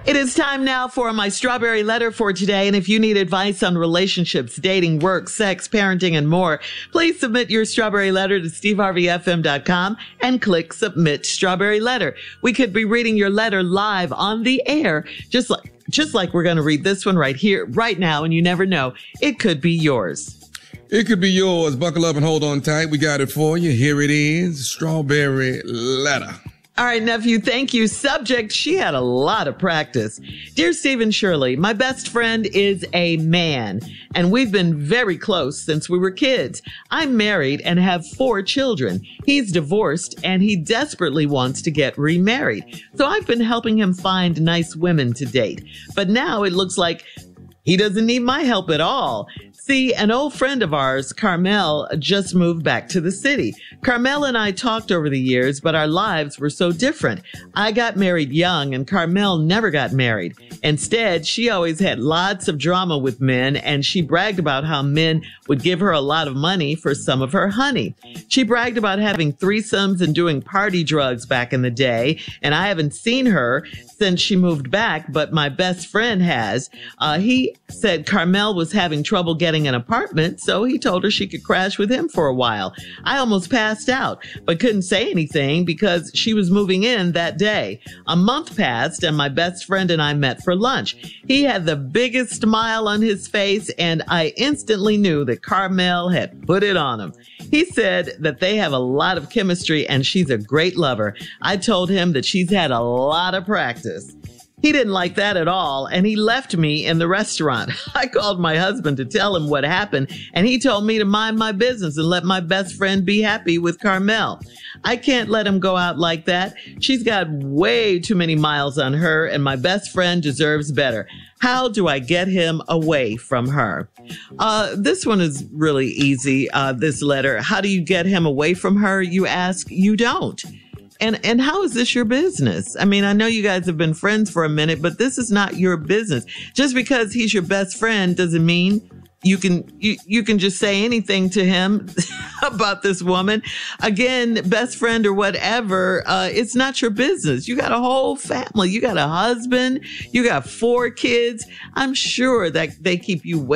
It is time now for my strawberry letter for today. And if you need advice on relationships, dating, work, sex, parenting, and more, please submit your strawberry letter to steveharveyfm.com and click submit strawberry letter. We could be reading your letter live on the air, just like we're going to read this one right here, right now. And you never know, it could be yours. It could be yours. Buckle up and hold on tight. We got it for you. Here it is. Strawberry letter. All right, nephew, thank you. Subject, she had a lot of practice. Dear Stephen Shirley, my best friend is a man, and we've been very close since we were kids. I'm married and have 4 children. He's divorced, and he desperately wants to get remarried. So I've been helping him find nice women to date. But now it looks like he doesn't need my help at all. See, an old friend of ours, Carmel, just moved back to the city. Carmel and I talked over the years, but our lives were so different. I got married young and Carmel never got married. Instead, she always had lots of drama with men, and she bragged about how men would give her a lot of money for some of her honey. She bragged about having threesomes and doing party drugs back in the day, and I haven't seen her since she moved back, but my best friend has. He said Carmel was having trouble getting an apartment, so he told her she could crash with him for a while. I almost passed out, but couldn't say anything because she was moving in that day. A month passed, and my best friend and I met for lunch. He had the biggest smile on his face, and I instantly knew that Carmel had put it on him. He said that they have a lot of chemistry and she's a great lover. I told him that she's had a lot of practice. He didn't like that at all, and he left me in the restaurant. I called my husband to tell him what happened, and he told me to mind my business and let my best friend be happy with Carmel. I can't let him go out like that. She's got way too many miles on her, and my best friend deserves better. How do I get him away from her? This one is really easy, this letter. How do you get him away from her? You ask, you don't. And how is this your business? I mean, I know you guys have been friends for a minute, but this is not your business. Just because he's your best friend doesn't mean you can just say anything to him about this woman. Again, best friend or whatever, it's not your business. You got a whole family. You got a husband. You got 4 kids. I'm sure that they keep you